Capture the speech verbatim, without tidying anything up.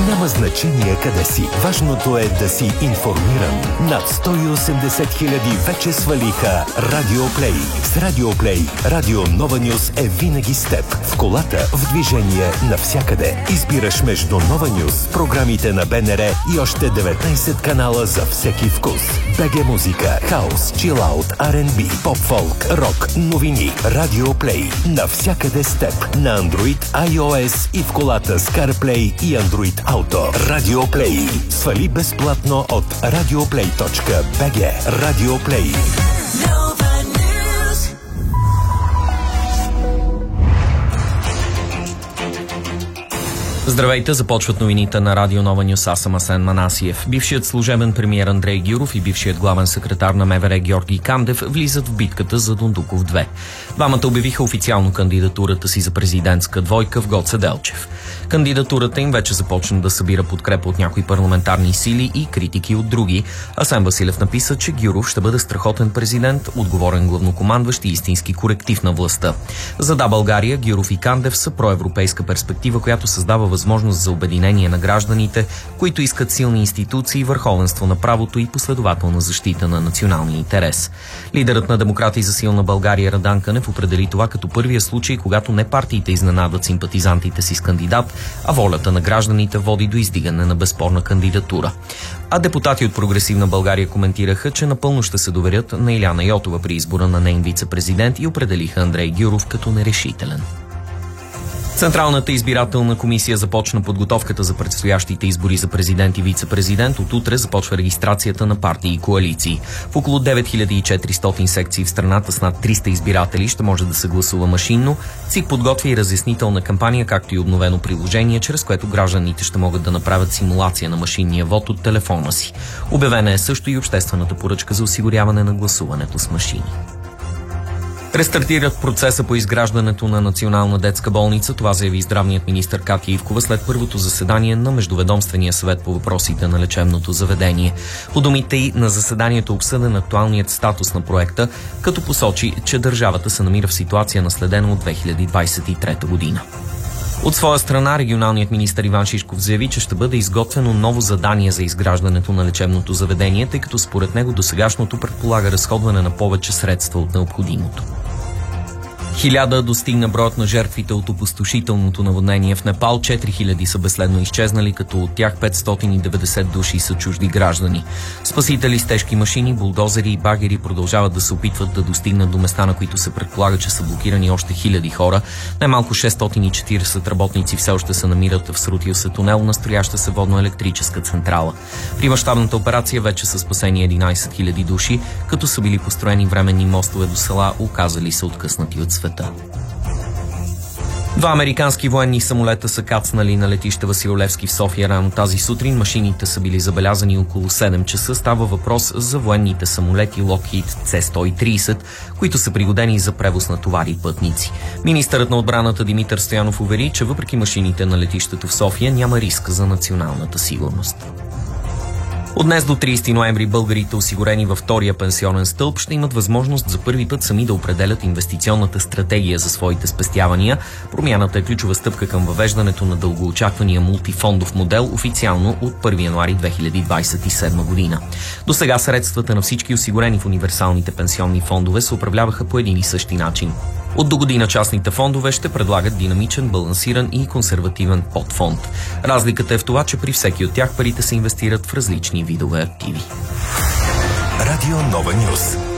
Няма значение къде си. Важното е да си информиран. Над сто и осемдесет хиляди вече свалиха Радио Плей. С Радио Плей Радио Нова Нюс е винаги с теб. В колата, в движение, навсякъде. Избираш между Нова Нюс, програмите на БНР и още деветнайсет канала за всеки вкус. БГ музика, хаус, чилаут, Ар енд Би, поп-фолк, рок, новини. Радио Плей. Навсякъде с теб. На Android, iOS и в колата с CarPlay и Android Auto. Радио Плей. Свали безплатно от радиоплей точка би джи. Радио Плей. Здравейте, започват новините на Радио Нова Нюс. Аз съм Асен Манасиев. Бившият служебен премиер Андрей Гюров и бившият главен секретар на МВР Георги Кандев влизат в битката за Дондуков две. Двамата обявиха официално кандидатурата си за президентска двойка в Гоце Делчев. Кандидатурата им вече започна да събира подкрепа от някои парламентарни сили и критики от други. Асен Василев написа, че Гюров ще бъде страхотен президент, отговорен главнокомандващ и истински коректив на властта. За Да, България, Гюров и Кандев са проевропейска перспектива, която създава възможност за обединение на гражданите, които искат силни институции, върховенство на правото и последователна защита на националния интерес. Лидерът на Демократи за силна България Радан Кънев определи това като първия случай, когато не партиите изненадват симпатизантите си с кандидат, а волята на гражданите води до издигане на безспорна кандидатура. А депутати от Прогресивна България коментираха, че напълно ще се доверят на Иляна Йотова при избора на нейн вице-президент и определиха Андрей Гюров като нерешителен. Централната избирателна комисия започна подготовката за предстоящите избори за президент и вице-президент. От утре започва регистрацията на партии и коалиции. В около девет хиляди и четиристотин секции в страната с над триста избиратели ще може да се гласува машинно. ЦИК подготвя и разяснителна кампания, както и обновено приложение, чрез което гражданите ще могат да направят симулация на машинния вод от телефона си. Обявена е също и обществената поръчка за осигуряване на гласуването с машини. Рестартират процеса по изграждането на Национална детска болница. Това заяви здравният министър Катя Ивкова след първото заседание на Междуведомствения съвет по въпросите на лечебното заведение. По думите й, на заседанието обсъден актуалният статус на проекта, като посочи, че държавата се намира в ситуация наследена от две хиляди двадесет и трета година. От своя страна, регионалният министър Иван Шишков заяви, че ще бъде изготвено ново задание за изграждането на лечебното заведение, тъй като според него досегашното предполага разходване на повече средства от необходимото. Хиляда достигна броят на жертвите от опустошителното наводнение в Непал. четири хиляди са безследно изчезнали, като от тях петстотин и деветдесет души са чужди граждани. Спасители с тежки машини, булдозери и багери продължават да се опитват да достигнат до места, на които се предполага, че са блокирани още хиляди хора. Най-малко шестстотин и четиридесет работници все още се намират в срутил се тунел на строяща се водно-електрическа централа. При мащабната операция вече са спасени единадесет хиляди души, като са били построени временни мостове до села, оказали се откъснати от света. Два американски военни самолета са кацнали на летище Васил Левски в София рано тази сутрин. Машините са били забелязани около седем часа. Става въпрос за военните самолети Lockheed Це сто и тридесет, които са пригодени за превоз на товари и пътници. Министърът на отбраната Димитър Стоянов увери, че въпреки машините на летището в София няма риск за националната сигурност. От днес до тридесети ноември българите, осигурени във втория пенсионен стълб, ще имат възможност за първи път сами да определят инвестиционната стратегия за своите спестявания. Промяната е ключова стъпка към въвеждането на дългоочаквания мултифондов модел официално от първи януари две хиляди двадесет и седма година. До сега средствата на всички осигурени в универсалните пенсионни фондове се управляваха по един и същи начин. От до година частните фондове ще предлагат динамичен, балансиран и консервативен подфонд. Разликата е в това, че при всеки от тях парите се инвестират в различни видове активи. Радио Нова Нюс.